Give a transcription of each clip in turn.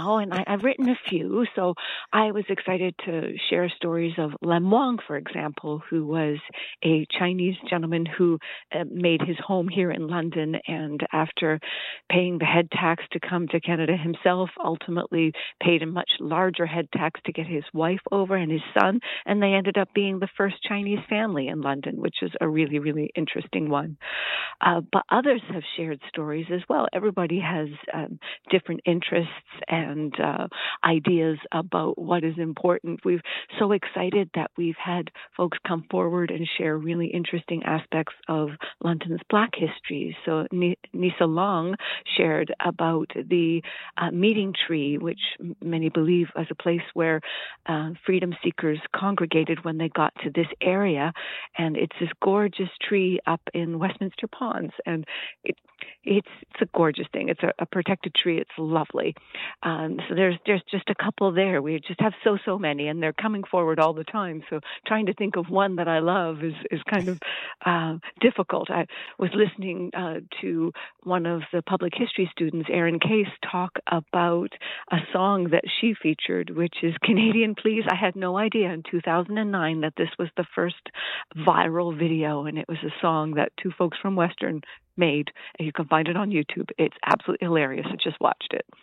now, and I've written a few, so I was excited to share stories of Lem Wang, for example, who was a Chinese gentleman who made his home here in London, and after paying the head tax to come to Canada himself, ultimately paid a much larger head tax to get his wife over and his son, and they ended up being the first Chinese family in London, which is a really, really interesting one. But others have shared stories as well. Everybody has different interests and ideas about what is important. We're so excited that we've had folks come forward and share really interesting aspects of London's Black history. So Nisa Long shared about the meeting tree, which many believe was a place where freedom seekers congregated when they got to this area. And it's this gorgeous tree up in Westminster Ponds. And it's a gorgeous thing. It's a protected tree. It's lovely. So there's just a couple there. We just have so many, and they're coming forward all the time. So trying to think of one that I love is kind of difficult. I was listening to one of the public history students, Erin Case, talk about a song that she featured, which is Canadian Please. I had no idea in 2009 that this was the first viral video, and it was a song that two folks from Western made, and you can find it on YouTube. It's absolutely hilarious. I just watched it.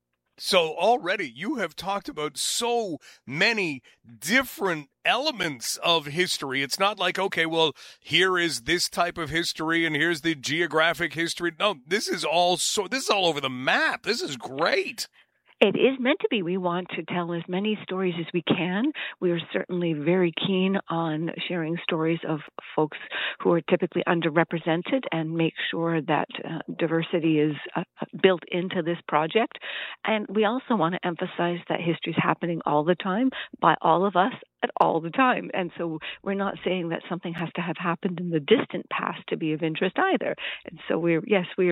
So already you have talked about so many different elements of history. It's not like, okay, well, here is this type of history and here's the geographic history. No, this is all over the map. This is great. It is meant to be. We want to tell as many stories as we can. We are certainly very keen on sharing stories of folks who are typically underrepresented and make sure that diversity is built into this project. And we also want to emphasize that history is happening all the time by all of us at all the time. And so we're not saying that something has to have happened in the distant past to be of interest either. And so we're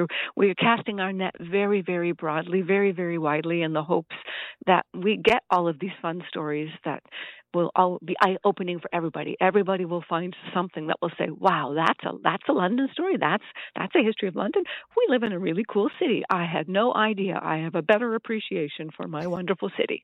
casting our net very, very broadly, very, very widely in the hopes that we get all of these fun stories that will all be eye-opening for everybody. Everybody will find something that will say, wow, that's a London story. That's a history of London. We live in a really cool city. I had no idea. I have a better appreciation for my wonderful city.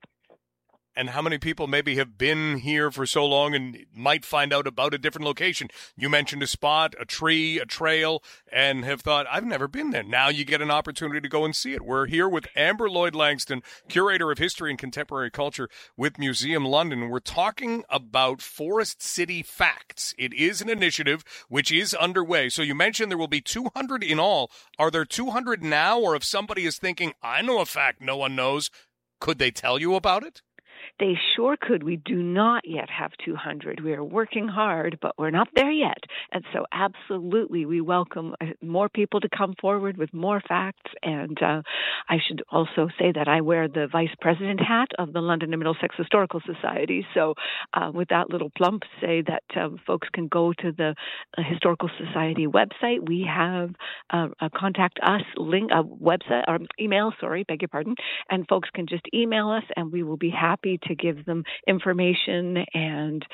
And how many people maybe have been here for so long and might find out about a different location? You mentioned a spot, a tree, a trail, and have thought, I've never been there. Now you get an opportunity to go and see it. We're here with Amber Lloyd-Langston, Curator of History and Contemporary Culture with Museum London. We're talking about Forest City Facts. It is an initiative which is underway. So you mentioned there will be 200 in all. Are there 200 now? Or if somebody is thinking, I know a fact no one knows, could they tell you about it? They sure could. We do not yet have 200. We are working hard, but we're not there yet. And so absolutely, we welcome more people to come forward with more facts. And I should also say that I wear the Vice President hat of the London and Middlesex Historical Society. So with that little plump, say that folks can go to the Historical Society website. We have a contact us link, a website, or email, beg your pardon. And folks can just email us, and we will be happy to give them information and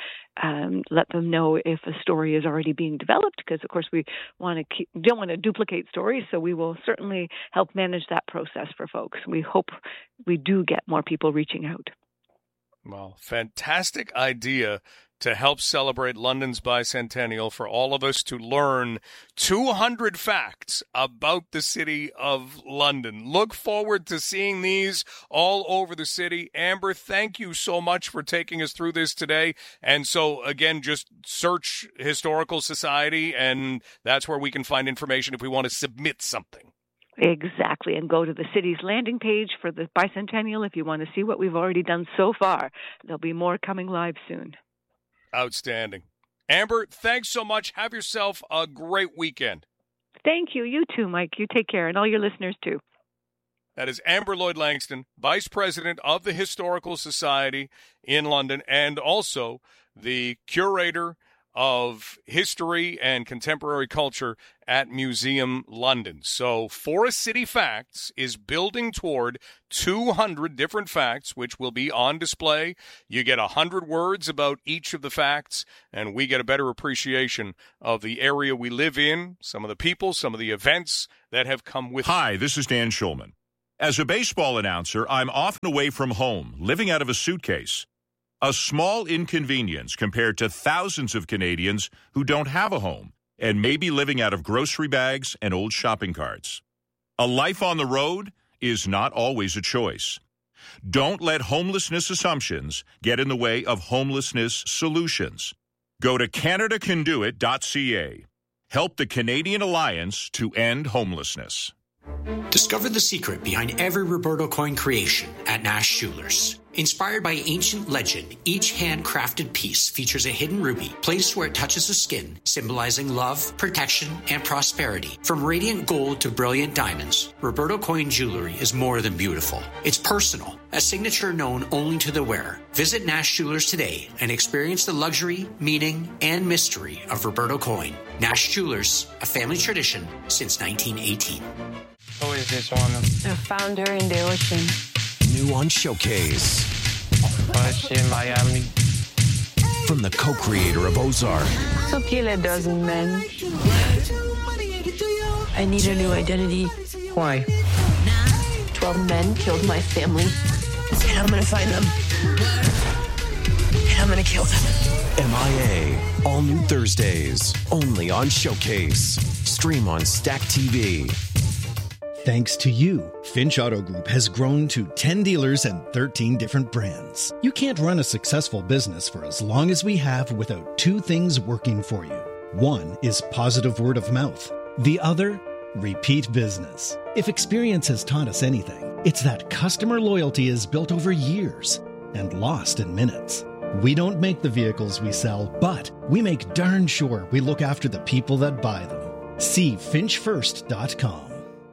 let them know if a story is already being developed, because of course we don't want to duplicate stories, so we will certainly help manage that process for folks. We hope we do get more people reaching out. Well, fantastic idea to help celebrate London's bicentennial, for all of us to learn 200 facts about the city of London. Look forward to seeing these all over the city. Amber, thank you so much for taking us through this today. And so, again, just search Historical Society, and that's where we can find information if we want to submit something. Exactly, and go to the city's landing page for the bicentennial if you want to see what we've already done so far. There'll be more coming live soon. Outstanding. Amber, thanks so much. Have yourself a great weekend. Thank you. You too, Mike. You take care, and all your listeners too. That is Amber Lloyd-Langston, Vice President of the Historical Society in London, and also the Curator of History and Contemporary Culture at Museum London. So Forest City Facts is building toward 200 different facts, which will be on display. You get 100 words about each of the facts, and we get a better appreciation of the area we live in, some of the people, some of the events that have come with it. Hi, this is Dan Schulman. As a baseball announcer, I'm often away from home, living out of a suitcase. A small inconvenience compared to thousands of Canadians who don't have a home and may be living out of grocery bags and old shopping carts. A life on the road is not always a choice. Don't let homelessness assumptions get in the way of homelessness solutions. Go to CanadaCanDoIt.ca. Help the Canadian Alliance to End Homelessness. Discover the secret behind every Roberto coin creation at Nash Jewelers. Inspired by ancient legend, each handcrafted piece features a hidden ruby placed where it touches the skin, symbolizing love, protection, and prosperity. From radiant gold to brilliant diamonds, Roberto coin jewelry is more than beautiful. It's personal, a signature known only to the wearer. Visit Nash Jewelers today and experience the luxury, meaning, and mystery of Roberto coin. Nash Jewelers, a family tradition since 1918. Who is this one? A founder in the ocean. New on Showcase. In Miami. From the co-creator of Ozark. So kill a dozen men. I need a new identity. Why? 12 men killed my family. And I'm gonna find them. And I'm gonna kill them. MIA. All new Thursdays. Only on Showcase. Stream on Stack TV. Thanks to you, Finch Auto Group has grown to 10 dealers and 13 different brands. You can't run a successful business for as long as we have without two things working for you. One is positive word of mouth. The other, repeat business. If experience has taught us anything, it's that customer loyalty is built over years and lost in minutes. We don't make the vehicles we sell, but we make darn sure we look after the people that buy them. See finchfirst.com.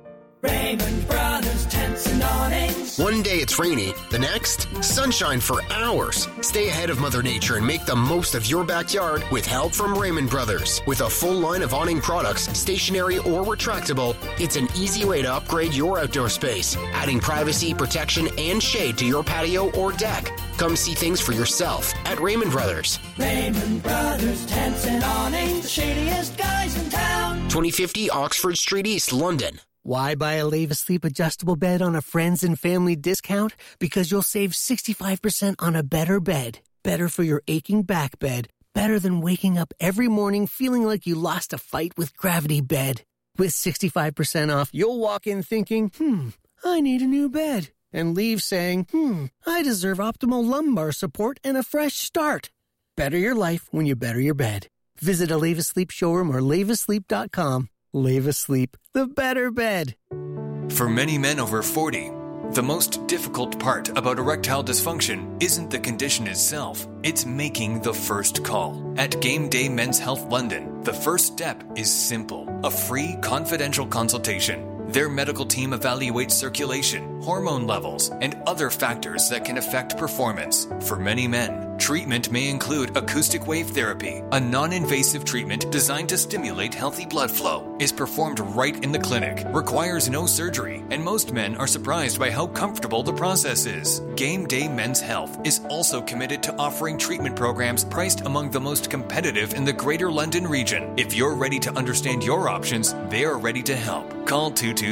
Raymond Brothers Tents and Awnings. One day it's rainy, the next, sunshine for hours. Stay ahead of Mother Nature and make the most of your backyard with help from Raymond Brothers. With a full line of awning products, stationary or retractable, it's an easy way to upgrade your outdoor space, adding privacy, protection, and shade to your patio or deck. Come see things for yourself at Raymond Brothers. Raymond Brothers Tents and Awnings, the shadiest guys in town. 2050 Oxford Street East, London. Why buy a Leva Sleep adjustable bed on a friends and family discount? Because you'll save 65% on a better bed. Better for your aching back bed. Better than waking up every morning feeling like you lost a fight with Gravity Bed. With 65% off, you'll walk in thinking, I need a new bed. And leave saying, I deserve optimal lumbar support and a fresh start. Better your life when you better your bed. Visit a Leva Sleep showroom or levasleep.com. Leva Sleep, the better bed. For many men over 40, the most difficult part about erectile dysfunction isn't the condition itself, it's making the first call. At Game Day Men's Health London, the first step is simple: a free, confidential consultation. Their medical team evaluates circulation, hormone levels, and other factors that can affect performance. For many men, treatment may include acoustic wave therapy, a non-invasive treatment designed to stimulate healthy blood flow, is performed right in the clinic, requires no surgery, and most men are surprised by how comfortable the process is. Game Day Men's Health is also committed to offering treatment programs priced among the most competitive in the Greater London region. If you're ready to understand your options, they are ready to help. Call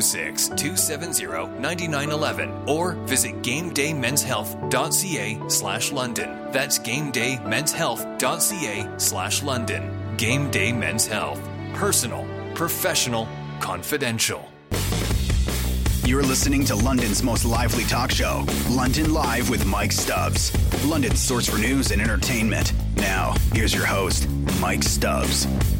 226-270-9911 or visit GameDayMen'sHealth.ca/London. That's GameDayMen'sHealth.ca/London. Game Day Men's Health. Personal, professional, confidential. You're listening to London's most lively talk show, London Live with Mike Stubbs. London's source for news and entertainment. Now, here's your host, Mike Stubbs.